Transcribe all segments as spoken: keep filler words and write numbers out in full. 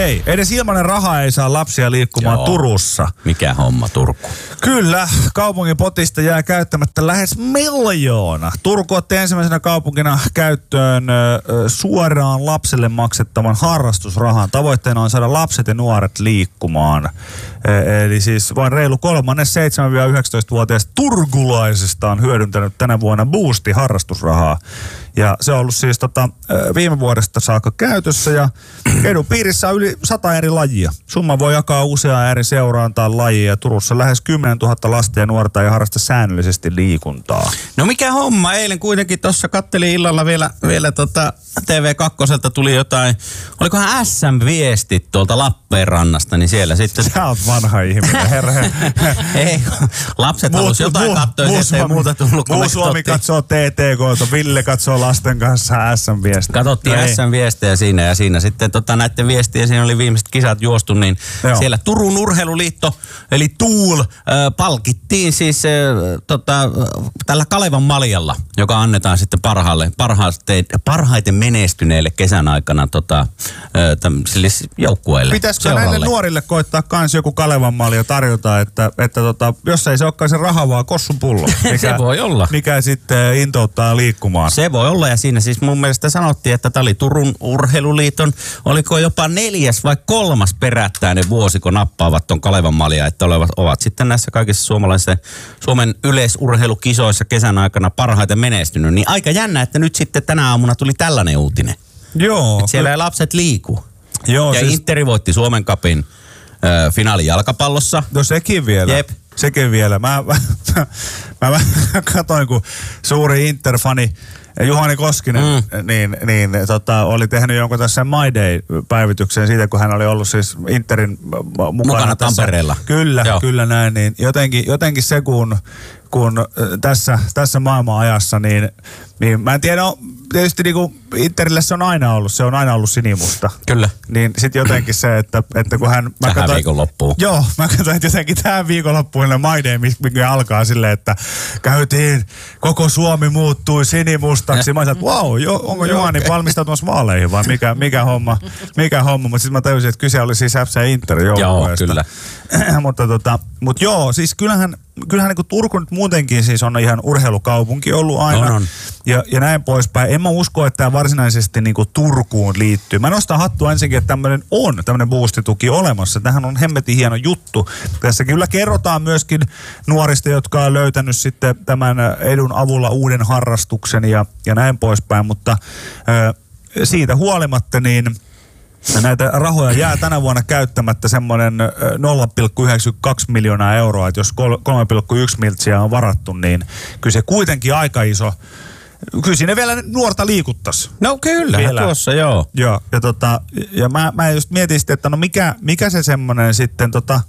hei, edes ilmainen raha ei saa lapsia liikkumaan Joo. Turussa. Mikä homma Turku? Kyllä, kaupungin potista jää käyttämättä lähes miljoona. Turku otti ensimmäisenä kaupunkina käyttöön ö, suoraan lapselle maksettavan harrastusrahan. Tavoitteena on saada lapset ja nuoret liikkumaan. E, eli siis vain reilu kolmannes seitsemän-yhdeksäntoista-vuotiaista turkulaisista on hyödyntänyt tänä vuonna Boosti-harrastusrahaa. Ja se on ollut siis tota, viime vuodesta saakka käytössä ja edun piirissä on yli sata eri lajia. Summa voi jakaa useaa eri seurantaan lajia. Turussa lähes kymmenen tuhatta lasta ja nuorta ei harrasta säännöllisesti liikuntaa. No mikä homma? Eilen kuitenkin tuossa kattelin illalla vielä, vielä tota T V kaksi tuli jotain, olikohan S M-viestit tuolta Lappeenrannasta, niin siellä sitten... Sä oot vanha ihminen, herra. Ei, lapset halusi jotain katsoa, että ei muuta tullut. Muu Suomi katsoo T T K:ta, Ville katsoo lasten kanssa S M-viestejä. Katsottiin no S M-viestejä siinä ja siinä sitten tota, näiden viestiä, siinä oli viimeiset kisat juostu, niin Joo. siellä Turun Urheiluliitto, eli Tuul, äh, palkittiin siis äh, tota, tällä Kalevan maljalla, joka annetaan sitten parhaalle, parhaiten, parhaiten menestyneille kesän aikana tota, tämmöisille joukkueille. Pitäisikö seuralle. Näille nuorille koittaa kans joku Kalevan malja tarjota, että, että tota, jos ei se olekaan se raha, vaan kossun pullo. Mikä, se voi olla. Mikä sitten intouttaa liikkumaan. Se voi olla ja siinä siis mun mielestä sanottiin, että tämä oli Turun Urheiluliiton, oliko jopa neljäs vai kolmas perättäinen vuosi, kun nappaavat ton Kalevan malja, että olevat, ovat sitten näissä kaikissa suomalaisissa Suomen yleisurheilukisoissa kesän aikana parhaiten menestynyt. Niin aika jännä, että nyt sitten tänä aamuna tuli tällainen uutinen. Joo. Että siellä ei lapset liiku. Joo, ja siis... Interi voitti Suomen Cupin äh, finaali jalkapallossa. No sekin vielä. Jep. Sekin vielä. Mä, mä, mä, mä katsoin, kun suuri Inter-fani Juhani Koskinen mm. niin, niin, tota, oli tehnyt jonkun tässä My Day-päivityksen siitä, kun hän oli ollut siis Interin mukana, mukana Tampereella. Kyllä, Joo. kyllä näin. Niin jotenkin, jotenkin se, kun, kun tässä, tässä maailmanajassa, niin, niin mä en tiedä, tietysti niin kuin Interille se on aina ollut, se on aina ollut sinimusta. Kyllä. Niin sit jotenkin se, että, että kun hän... Tähän katsoin, viikonloppuun. Joo, mä katsoin, että jotenkin tähän viikonloppuun My Day, mikä alkaa silleen, että käytiin, koko Suomi muuttui sinimustaksi. Mä sanoin, että wow, jo, onko Juhani valmistautumassa vaaleihin vai mikä, mikä homma, mikä homma. Mutta sitten mä tajusin, että kyse oli siis F C Inter joukkueesta. Joo, kyllä. mutta tota, mut joo, siis kyllähän, kyllähän niin kuin Turku nyt muutenkin siis on ihan urheilukaupunki ollut aina. On, on. Ja, ja näin poispäin. En mä usko, että tämä varsinaisesti niin kuin Turkuun liittyy. Mä nostan hattua ensinnäkin, että tämmöinen on, tämmöinen boostituki olemassa. Tämähän on hemmetin hieno juttu. Tässä kyllä kerrotaan myöskin nuorista, jotka on löytänyt sitten tämän edun avulla uuden harrastuksen ja, ja näin poispäin. Mutta äh, siitä huolimatta niin näitä rahoja jää tänä vuonna käyttämättä semmoinen nolla pilkku yhdeksänkymmentäkaksi miljoonaa euroa, että jos kolme pilkku yksi miltsiä on varattu, niin kyllä se kuitenkin aika iso. Kyllä siinä vielä nuorta liikuttaisi. No kyllä, vielä. Tuossa joo. Joo, ja, tota, ja mä, mä just mietin sitten, että no mikä, mikä se semmoinen sitten tota,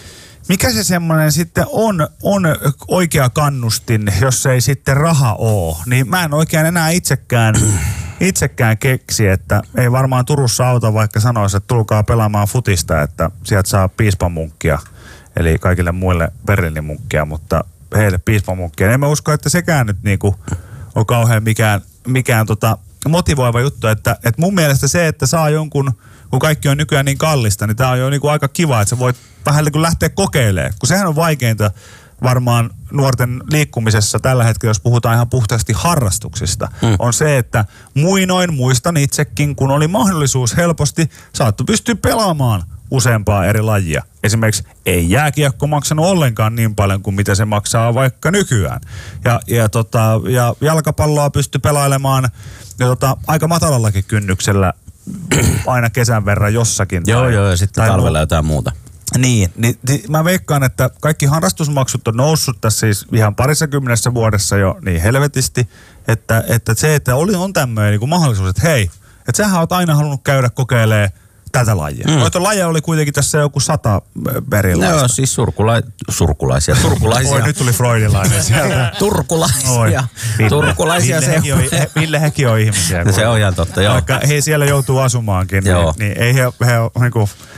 mikä se semmoinen sitten on, on oikea kannustin, jos ei sitten raha ole. Niin mä en oikein enää itsekään, itsekään keksi, että ei varmaan Turussa auta, vaikka sanoisi, että tulkaa pelaamaan futista, että sieltä saa piispamunkkia, eli kaikille muille Berliinin-munkkia, mutta heille piispamunkkia. En mä usko, että sekään nyt niinku on kauhean mikään, mikään tota motivoiva juttu, että, että mun mielestä se, että saa jonkun, kun kaikki on nykyään niin kallista, niin tää on jo niinku aika kiva, että sä voit vähän niin kuin lähteä kokeilemaan, kun sehän on vaikeinta varmaan nuorten liikkumisessa tällä hetkellä, jos puhutaan ihan puhtaasti harrastuksista, hmm. on se, että muinoin muistan itsekin, kun oli mahdollisuus helposti, saattoi pystyä pelaamaan useampaa eri lajia. Esimerkiksi ei jääkiekko maksanut ollenkaan niin paljon kuin mitä se maksaa vaikka nykyään. Ja, ja, tota, ja jalkapalloa pystyi pelailemaan ja tota, aika matalallakin kynnyksellä aina kesän verran jossakin. Joo, tai, joo, ja sitten tai talvella jotain muuta. Niin, niin, niin mä veikkaan, että kaikki harrastusmaksut on noussut tässä siis ihan parissa kymmenessä vuodessa jo niin helvetisti, että, että se, että oli on tämmöinen niin kuin mahdollisuus, että hei, että sähän oot aina halunnut käydä kokeilemaan tätä lajia. Mm. Noita lajeja oli kuitenkin tässä joku sata erilaista. No siis surkula- surkulaisia. Turkulaisia. Oi, nyt tuli freudilainen sieltä. Turkulaisia. Oi, Ville, Turkulaisia Ville, se hekin on. Ville hekin on ihmisiä. No, se on ihan totta, joo. Vaikka he siellä joutuu asumaankin, niin, niin ei he, he ole niin kuin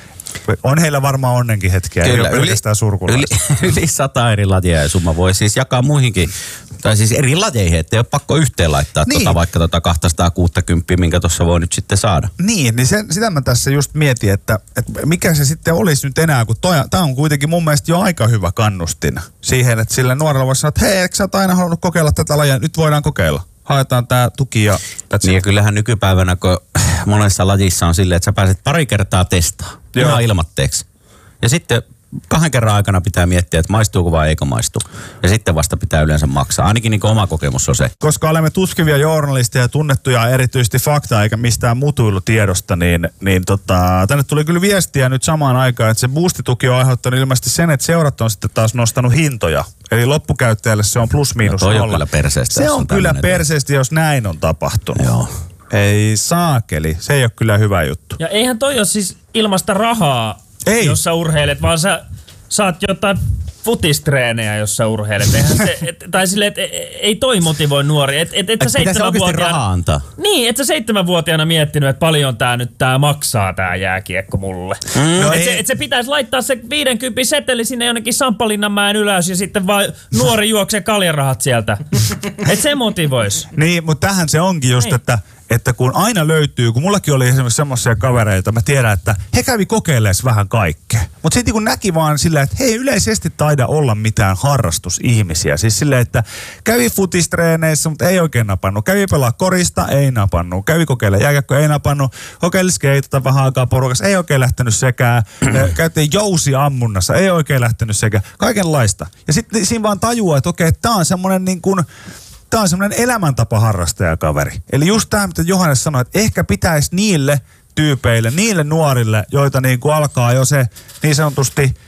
On heillä varmaan onnenkin hetkiä, kyllä, ei ole pelkästään surkulaista. Yli, yli sata eri lajia ja summa voi siis jakaa muihinkin, tai siis eri lajeihin, ettei ole pakko yhteen laittaa niin. tota, vaikka tota kaksisataakuusikymmentä, minkä tuossa voi nyt sitten saada. Niin, niin sen, sitä mä tässä just mietin, että, että mikä se sitten olisi nyt enää, kun tämä on kuitenkin mun mielestä jo aika hyvä kannustin siihen, että sille nuorella voisi sanoa, että hei, eikö sä oot aina halunnut kokeilla tätä lajia, nyt voidaan kokeilla. Haetaan tää tuki ja... Niin ja kyllähän nykypäivänä, kun monessa lajissa on silleen, että sä pääset pari kertaa testaa ihan ilmatteeksi. Ja sitten kahden kerran aikana pitää miettiä, että maistuuko vai eikö maistu. Ja sitten vasta pitää yleensä maksaa. Ainakin niin kuin oma kokemus on se. Koska olemme tuskivia journalisteja, tunnettuja erityisesti faktaa eikä mistään mutuilutiedosta, niin, niin tota, tänne tuli kyllä viestiä nyt samaan aikaan, että se boostituki on aiheuttanut ilmeisesti sen, että seurat on sitten taas nostanut hintoja. Eli loppukäyttäjälle se on plus miinus no, nolla. On kyllä perseestä, se on, on kyllä perseestä, jos näin on tapahtunut. Joo. Ei saakeli, se ei ole kyllä hyvä juttu. Ja eihän toi ole siis ilmasta rahaa, ei. Jos sä urheilet, vaan sä saat jotain futistreenejä, jos sä urheilet. Eihän se, et, tai silleen, että ei toi motivoi nuoria. Et, et, et et pitäisi oikeasti rahaa antaa. Niin, että sä seitsemänvuotiaana miettinyt, että paljon tää nyt tää maksaa tää jääkiekko mulle. Mm. No että se, et se pitäisi laittaa se viidenkympin seteli sinne jonnekin Sampalinnanmäen ylös ja sitten vaan nuori juoksee kaljarahat sieltä. Että se motivoisi. Niin, mutta tähän se onkin just, että että kun aina löytyy, kun mullakin oli esimerkiksi semmoisia kavereita, mä tiedän, että he kävi kokeilemaan vähän kaikkea. Mutta sitten kun näki vaan silleen, että he ei yleisesti taida olla mitään harrastusihmisiä. Siis silleen, että kävi futistreeneissä, mutta ei oikein napannut. Kävi pelaa korista, ei napannut. Kävi kokeilemaan jääkiekkoa, ei napannut. Kokeili skeitata vähän aikaa porukassa, ei oikein lähtenyt sekään. Käytiin jousiammunnassa, ei oikein lähtenyt sekään. Kaikenlaista. Ja sitten siinä vaan tajuaa, että okei, tää on semmoinen niin kuin... Tämä on semmoinen elämäntapa harrastajakaveri. Eli just tämä, mitä Johannes sanoi, että ehkä pitäisi niille tyypeille, niille nuorille, joita niin kuin alkaa jo se niin sanotusti eh,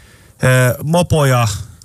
mopo ja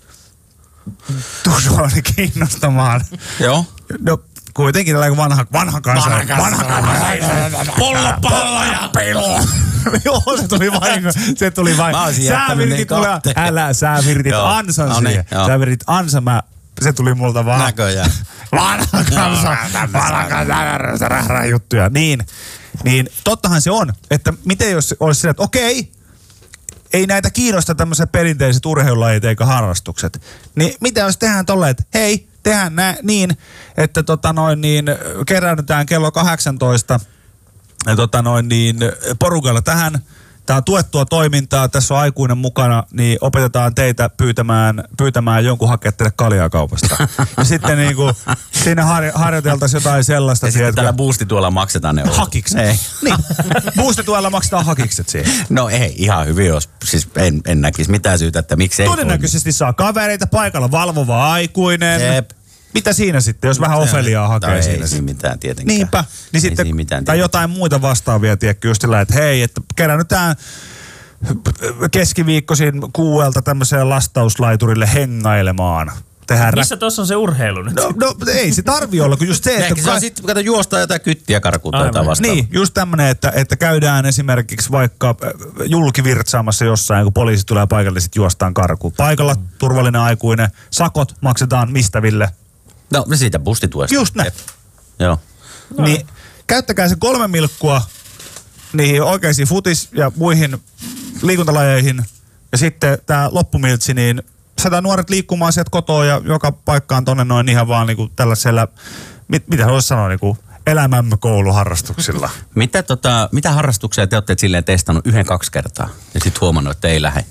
tusuoni kiinnostamaan. Joo. No kuitenkin tällainen vanha, vanha kansa. Vanha kansa. Pollo, pallo ja pelo. Joo, se tuli vain. Se tuli vain. Sä viritit mulle, älä, sä viritit ansan no niin, siihen. Sä viritit ansan, mä, se tuli multa vaan. Näköjään. Vanha kansa, vanha kansa, rährää juttuja. Niin, niin tottahan se on, että miten jos olisi sillä, että okei, ei näitä kiinnosta tämmöiset perinteiset urheilulajit eikä harrastukset. Niin mitä jos tehdään tolleen, että hei, tehdään nä, niin, että tota noin niin, keräännytään kello kahdeksantoista tota noin niin, porukalla tähän. Tämä on tuettua toimintaa, tässä on aikuinen mukana, niin opetetaan teitä pyytämään, pyytämään jonkun hakea kaljaa kaupasta. Ja sitten niin kuin, siinä har, harjoiteltaisiin jotain sellaista. Ja sitten tällä boostituella maksetaan ne ollut. Hakikset. Ei. Niin. Boostituella maksetaan hakikset siihen. No ei, ihan hyvin, jos siis en, en näkisi mitään syytä, että miksei. Todennäköisesti saa kavereita paikalla, valvova aikuinen. Jep. Mitä siinä sitten, jos vähän Ofeliaa hakee no, siinä? Ei siinä mitään tietenkään. Niinpä. Niin sitten, tai jotain muita vastaavia, tiedätkö, just sillä, että hei, että kerännytään keskiviikkoisin kuuelta tämmöiseen lastauslaiturille hengailemaan. Tehdään missä rä... tuossa on se urheilu nyt? No, no ei se tarvii olla, kun just se, että... Se on sitten, kato, juostaa jotain kyttiä karkuutta jotain vastaan. Niin, just tämmöinen, että, että käydään esimerkiksi vaikka julkivirtsaamassa jossain, kun poliisi tulee paikalle, sitten juostaan karkuun. Paikalla mm. turvallinen aikuinen, sakot maksetaan mistäville? No siitä bustituesta. Just näin. Joo. No. Niin käyttäkää se kolme milkkua niihin oikeisiin futis- ja muihin liikuntalajeihin. Ja sitten tämä loppumiltsi, niin saadaan nuoret liikkumaan sieltä kotoa ja joka paikkaan tonne noin ihan vaan niinku tällaisella, mit, mitä haluaisin sanoa, niinku elämämme kouluharrastuksilla. mitä, tota, mitä harrastuksia te olette silleen testannut yhden kaksi kertaa ja sitten huomannut, että ei lähde?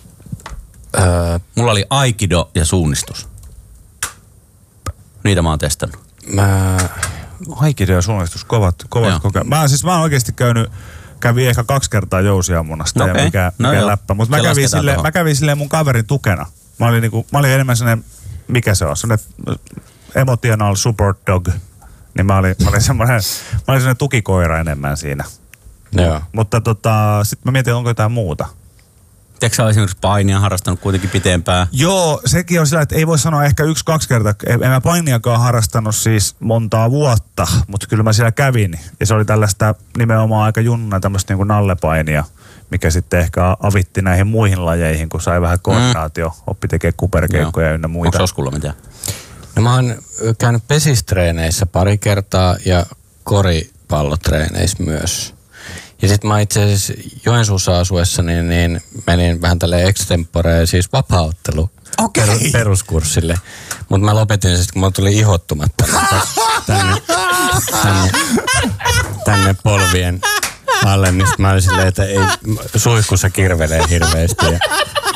Öö, mulla oli aikido ja suunnistus. Niitä mä oon testannut. Mä... Aikido ja suunnistus, kovat, kovat kokea. Mä, siis mä oon oikeasti käynyt, kävin ehkä kaksi kertaa jousiammunnasta okay. ja mikä, mikä no läppä. Mutta mä, kävin sille, mä kävin silleen mun kaverin tukena. Mä olin, niinku, mä olin enemmän sellainen, mikä se on, sellainen emotional support dog. Niin mä olin, mä olin semmoinen, mä olin semmoinen tukikoira enemmän siinä. Joo. Mutta tota, sit mä mietin, onko jotain muuta. Eikö sä esimerkiksi painia harrastanut kuitenkin pitempään? Joo, sekin on sillä, että ei voi sanoa ehkä yksi, kaksi kertaa. En mä painiakaan harrastanut siis montaa vuotta, mutta kyllä mä siellä kävin. Ja se oli tällaista nimenomaan aika junnuna tämmöistä niin kuin nallepainia, mikä sitten ehkä avitti näihin muihin lajeihin, kun sai vähän koordinaatio, mm. oppi tekee kuperkeikkoja ynnä muita. Onko Oskulla mitään? No mä oon käynyt pesistreeneissä pari kertaa ja koripallotreeneissä myös. Ja sitten mä itse asiassa Joensuussa asuessa niin, niin menin vähän tälle extemporeen, siis vapaaottelu okay. per, peruskurssille. Mutta mä lopetin sen, kun mulla tuli ihottumat tänne, tänne, tänne, tänne polvien alle. Niin mä olin silleen, että ei, suihkussa kirvelee hirveästi. Ja